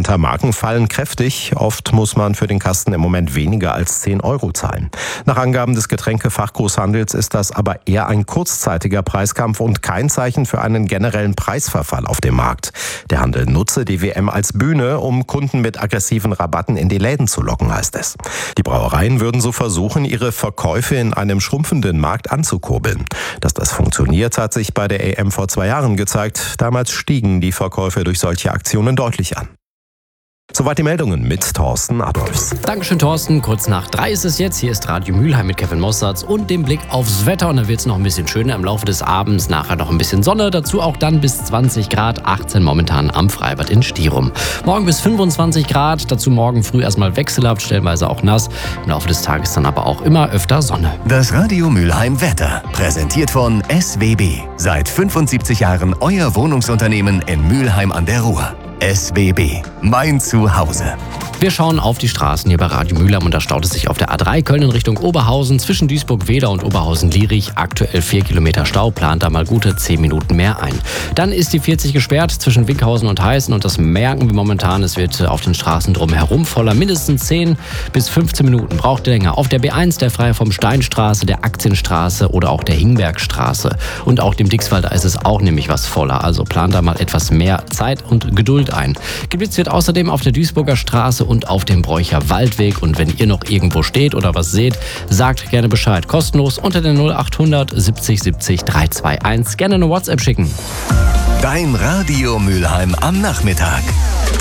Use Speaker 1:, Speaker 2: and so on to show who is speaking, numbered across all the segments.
Speaker 1: Marken fallen kräftig. Oft muss man für den Kasten im Moment weniger als 10 € zahlen. Nach Angaben des Getränkefachgroßhandels ist das aber eher ein kurzzeitiger Preiskampf und kein Zeichen für einen generellen Preisverfall auf dem Markt. Der Handel nutze die WM als Bühne, um Kunden mit aggressiven Rabatten in die Läden zu locken, heißt es. Die Brauereien würden so versuchen, ihre Verkäufe in einem schrumpfenden Markt anzukurbeln. Dass das funktioniert, hat sich bei der EM vor 2 Jahren gezeigt. Damals stiegen die Verkäufe durch solche Aktionen deutlich an. Soweit die Meldungen mit Thorsten Adolfs.
Speaker 2: Dankeschön, Thorsten. Kurz nach 3 ist es jetzt. Hier ist Radio Mülheim mit Kevin Mossatz und dem Blick aufs Wetter. Und dann wird es noch ein bisschen schöner im Laufe des Abends. Nachher noch ein bisschen Sonne. Dazu auch dann bis 20 Grad. 18 momentan am Freibad in Stirum. Morgen bis 25 Grad. Dazu morgen früh erstmal wechselhaft, stellenweise auch nass. Im Laufe des Tages dann aber auch immer öfter Sonne.
Speaker 3: Das Radio Mülheim Wetter. Präsentiert von SWB. Seit 75 Jahren euer Wohnungsunternehmen in Mülheim an der Ruhr. SWB. Mein Zuhause.
Speaker 2: Wir schauen auf die Straßen hier bei Radio Mülheim und da staut es sich auf der A3 Köln in Richtung Oberhausen zwischen Duisburg-Wedau und Oberhausen-Lierich. Aktuell 4 Kilometer Stau, plant da mal gute 10 Minuten mehr ein. Dann ist die 40 gesperrt zwischen Winkhausen und Heißen und das merken wir momentan. Es wird auf den Straßen drumherum voller. Mindestens 10 bis 15 Minuten braucht ihr länger. Auf der B1 der Freiherr vom Steinstraße, der Aktienstraße oder auch der Hingbergstraße. Und auch dem Dixwalder ist es auch nämlich was voller. Also plant da mal etwas mehr Zeit und Geduld ein. Geblitzt wird außerdem auf der Duisburger Straße und auf dem Bräucher Waldweg. Und wenn ihr noch irgendwo steht oder was seht, sagt gerne Bescheid. Kostenlos unter der 0800 70 70 321. Gerne eine WhatsApp schicken.
Speaker 3: Dein Radio Mülheim am Nachmittag.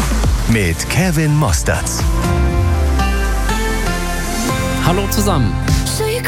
Speaker 3: Mit Kevin Mossatz.
Speaker 2: Hallo zusammen.